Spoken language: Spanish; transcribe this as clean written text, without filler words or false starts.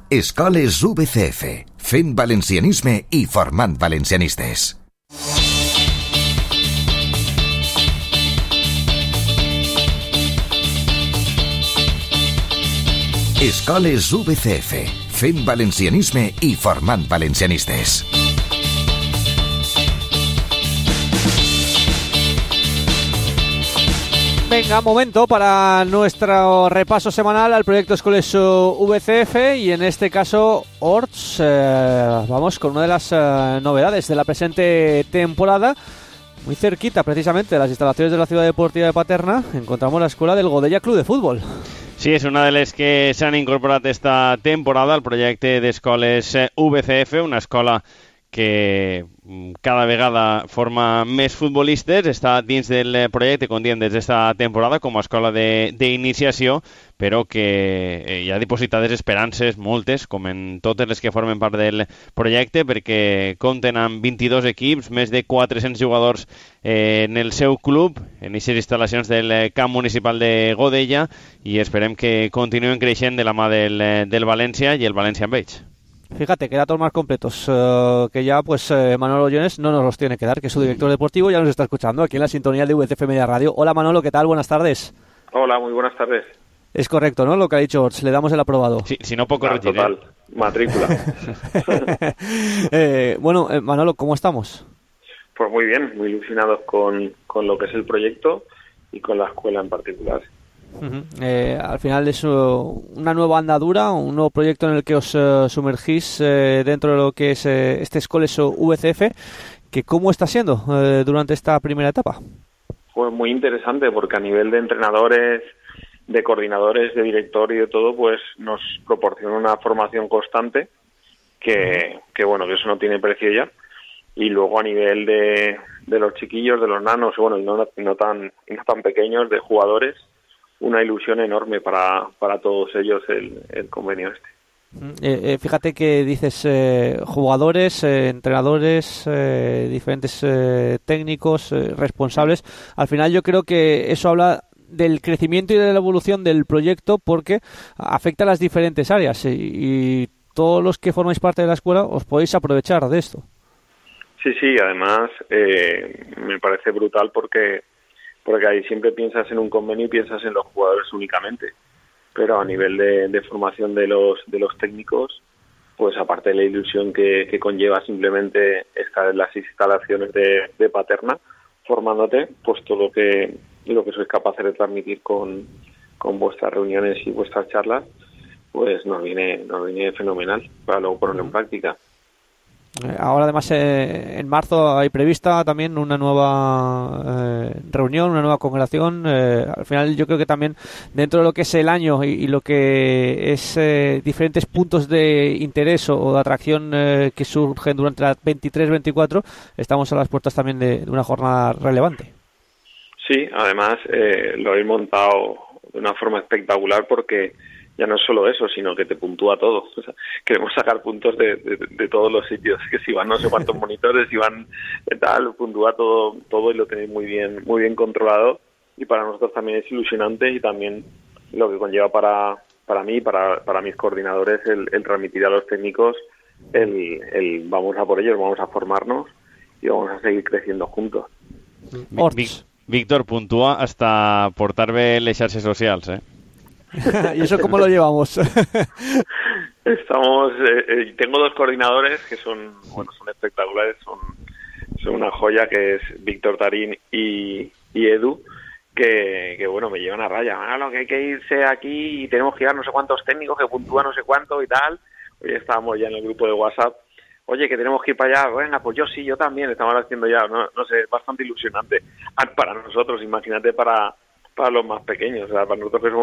Escoles VCF, fent valencianisme i formant valencianistes. Escoles VCF, fent valencianisme i formant valencianistes. Venga, momento para nuestro repaso semanal al proyecto Escoles VCF y en este caso Orts. Vamos con una de las novedades de la presente temporada. Muy cerquita precisamente de las instalaciones de la Ciudad Deportiva de Paterna encontramos la escuela del Godella Club de Futbol. Sí, és una de les que s'han incorporat esta temporada al projecte d'Escoles VCF, una escola que cada vegada forma més futbolistes, està dins del projecte, com diem, des d'esta temporada com a escola d'iniciació, però que hi ha dipositades esperances, moltes, com en totes les que formen part del projecte, perquè compten amb 22 equips, més de 400 jugadors en el seu club, en aquestes instal·lacions del camp municipal de Godella, i esperem que continuen creixent de la mà del València i el València amb ells. Fíjate, que datos más completos, que ya pues Manolo Llones no nos los tiene que dar, que es su director deportivo, ya nos está escuchando aquí en la sintonía de VCF Media Radio. Hola Manolo, ¿qué tal? Buenas tardes. Hola, muy buenas tardes. Es correcto, ¿no? Lo que ha dicho Orts, le damos el aprobado. Sí, si no, poco corregir. Total, matrícula. Bueno, Manolo, ¿cómo estamos? Pues muy bien, muy ilusionados con lo que es el proyecto y con la escuela en particular. Al final es una nueva andadura, un nuevo proyecto en el que os sumergís dentro de lo que es este Escoles VCF, que ¿cómo está siendo durante esta primera etapa? Pues muy interesante, porque a nivel de entrenadores, de coordinadores, de director y de todo, pues nos proporciona una formación constante que bueno, que eso no tiene precio ya. Y luego a nivel de los chiquillos, de los nanos, bueno, y no tan pequeños, de jugadores, una ilusión enorme para todos ellos el convenio este. Fíjate que dices jugadores, entrenadores, diferentes técnicos, responsables. Al final yo creo que eso habla del crecimiento y de la evolución del proyecto, porque afecta a las diferentes áreas y todos los que formáis parte de la escuela os podéis aprovechar de esto. Sí, además me parece brutal porque ahí siempre piensas en un convenio y piensas en los jugadores únicamente, pero a nivel de formación de los técnicos, pues aparte de la ilusión que conlleva simplemente estar en las instalaciones de Paterna formándote, pues todo lo que sois capaces de transmitir con vuestras reuniones y vuestras charlas, pues nos viene fenomenal para luego ponerlo en práctica. Ahora además en marzo hay prevista también una nueva reunión, una nueva congregación. Al final yo creo que también dentro de lo que es el año y lo que es diferentes puntos de interés o de atracción que surgen durante la 23-24, estamos a las puertas también de una jornada relevante. Sí, además lo habéis montado de una forma espectacular, porque ya no es solo eso, sino que te puntúa todo. O sea, queremos sacar puntos de todos los sitios, que si van no sé cuántos monitores, si van tal, puntúa todo y lo tenéis muy bien controlado, y para nosotros también es ilusionante, y también lo que conlleva para mí, para mis coordinadores, el transmitir a los técnicos el vamos a por ellos, vamos a formarnos y vamos a seguir creciendo juntos. Víctor, puntúa hasta portar bé les xarxes socials, ¿Y eso cómo lo llevamos? Estamos, tengo dos coordinadores que son espectaculares, son una joya, que es Víctor Tarín y Edu, que bueno, me llevan a raya. Lo que hay que irse aquí y tenemos que llevar no sé cuántos técnicos que puntúan no sé cuánto y tal. Hoy estábamos ya en el grupo de WhatsApp. Oye, que tenemos que ir para allá. Venga, pues yo también. Estamos haciendo ya, no sé, bastante ilusionante para nosotros. Imagínate para los más pequeños. O sea, para nosotros que somos